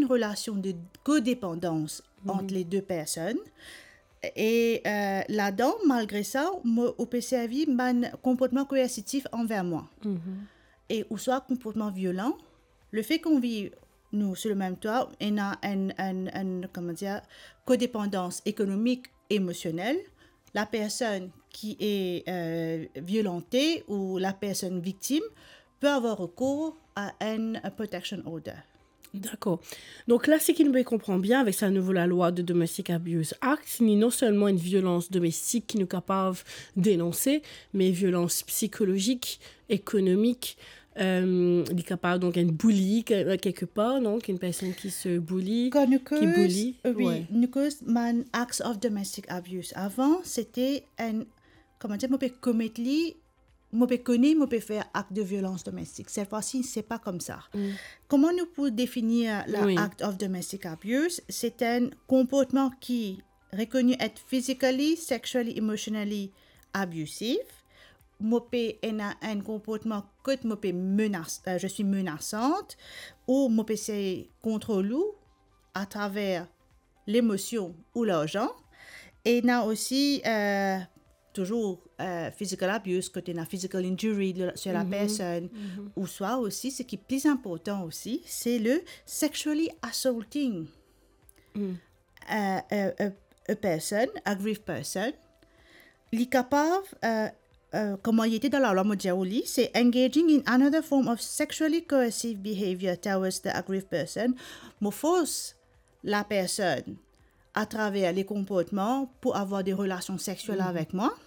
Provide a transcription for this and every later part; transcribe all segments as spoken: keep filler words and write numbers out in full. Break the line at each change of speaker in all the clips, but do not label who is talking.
relation de codépendance mm-hmm. entre les deux personnes. Et euh, là-dedans, malgré ça, moi, on peut servir un comportement coercitif envers moi. Mm-hmm. Et ou soit comportement violent. Le fait qu'on vit, nous, sur le même toit, on a une, une, une, comment dire, codépendance économique, émotionnelle. La personne qui est euh, violentée ou la personne victime peut avoir recours à une protection order.
D'accord. Donc là, ce qui nous comprend bien avec sa nouvelle loi de Domestic Abuse Act, c'est non seulement une violence domestique qui nous est capable de dénoncer, mais une violence psychologique, économique, euh, il est capable donc une bully quelque part, donc une personne qui se bully,
Quand nous
qui bully.
Oui,
ouais.
nous cause man acts of domestic abuse. Avant, c'était un, comment dire, on peut commettre je peux connaître, je peux faire acte de violence domestique. Cette fois-ci, ce n'est pas comme ça. Mm. Comment nous pouvons définir l'acte oui. of domestic abuse? C'est un comportement qui est reconnu être physically, sexually, emotionally abusive. Je peux avoir un comportement que je, peux menace, euh, je suis menaçante ou je peux essayer de contrôler à travers l'émotion ou l'argent. Et il y a aussi... Euh, toujours euh, physical abuse, côté la physical injury sur la mm-hmm. personne, mm-hmm. ou soit aussi, ce qui est plus important aussi, c'est le sexually assaulting mm. uh, a, a, a person, aggrieved person. Il est capable, euh, euh, comme il était dans la loi Mojaouli, c'est engaging in another form of sexually coercive behavior towards the aggrieved person, me force la personne à travers les comportements pour avoir des relations sexuelles mm-hmm. avec moi.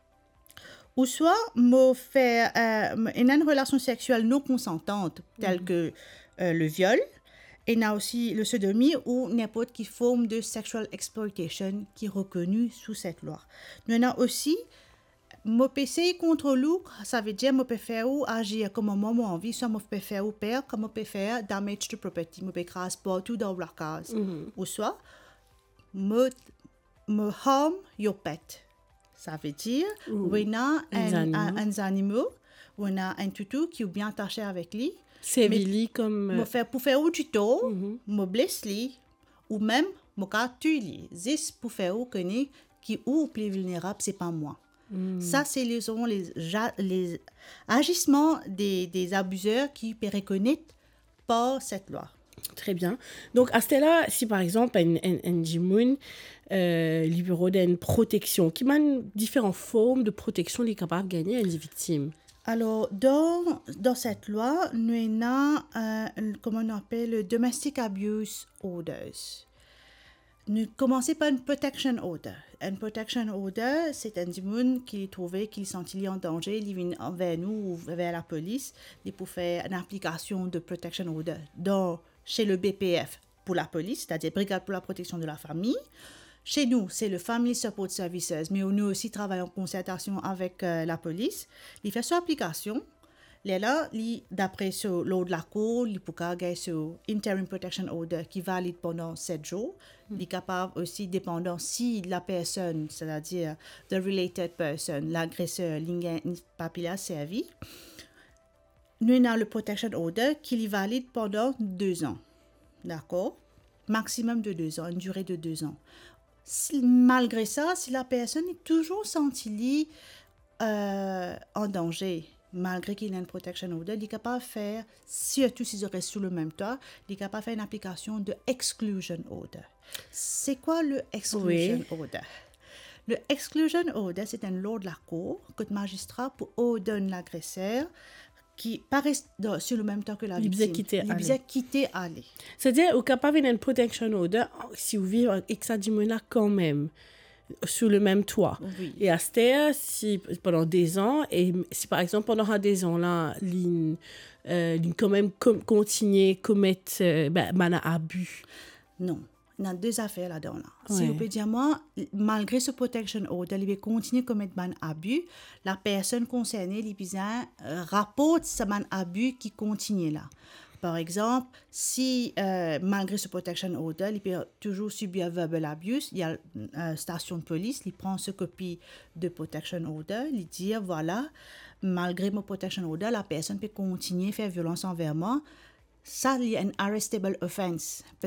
Ou soit, me faire euh, une relation sexuelle non consentante, telle mm-hmm. que euh, le viol. Et il y a aussi le sodomie ou n'importe quelle forme de sexual exploitation qui est reconnue sous cette loi. Nous avons aussi, me peux essayer contre l'eau, ça veut dire, me peux faire ou agir comme moi, moi envie, soit me peux faire ou perdre, comme me peux faire damage to property, me peux craser partout dans la case. Mm-hmm. Ou soit, me, me harm your pet. Ça veut dire, Ouh, on a un, un, un animal, on a un toutou qui est bien attaché avec lui.
C'est lui comme...
Me faire, pour faire du tout, me blesse lui, ou même, me tue lui. C'est pour faire que qui est ou plus vulnérable, c'est pas moi. Mm. Ça, c'est les, les, les agissements des, des abuseurs qui peuvent reconnaître par cette loi.
Très bien. Donc, à ce là si par exemple, un, un, un Jimoun, euh, le bureau d'une protection, qui m'a différentes formes de protection les capables de gagner à une victime.
Alors, dans, dans cette loi, nous avons, euh, comment on appelle, le Domestic Abuse Orders. Nous commençons par une Protection Order. Une Protection Order, c'est un Jimoun qui trouvait qu'il sentit en danger, il vient vers nous ou vers la police, il pour faire une application de Protection Order dans chez le B P F pour la police, c'est-à-dire Brigade pour la protection de la famille. Chez nous, c'est le Family Support Services, mais nous aussi travaillons en concertation avec euh, la police. Il fait son application. Là, d'après l'ordre de la cour, il peut gagner sur Interim Protection Order qui valide pendant sept jours. Mm. Il est capable aussi, dépendant si la personne, c'est-à-dire the related person, l'agresseur, n'a pas servi. Nous avons le Protection Order qui est valide pendant deux ans. D'accord? Maximum de deux ans, une durée de deux ans. Si, malgré ça, si la personne est toujours sentie euh, en danger, malgré qu'il y a une Protection Order, il est capable de faire, surtout s'ils restent sous le même toit, il est capable de faire une application de Exclusion Order. C'est quoi le Exclusion oui. Order? Le Exclusion Order, c'est un ordre de la cour que le magistrat peut ordonner l'agresseur qui paraît sur le même temps que la victime. Il devait quitter aller.
C'est-à-dire, au capable d'une protection order, si vous vivez avec ça quand même, sur le même toit.
Oui.
Et à ce terre, si pendant des ans, et si par exemple pendant des ans là, l'in, euh, l'in quand même com- continuer commettre euh, ben, ben, abus.
Non. Il y a deux affaires là-dedans. Là.
Ouais.
Si vous pouvez dire, moi, malgré ce protection order, il va continuer à commettre un abus, la personne concernée, il besoin euh, rapporte ce abus qui continue là. Par exemple, si euh, malgré ce protection order, il peut toujours subir verbal abuse, il y a une euh, station de police, il prend ce copie de protection order, il dit, voilà, malgré mon protection order, la personne peut continuer à faire violence envers moi. Ça, il y a un arrestable offense.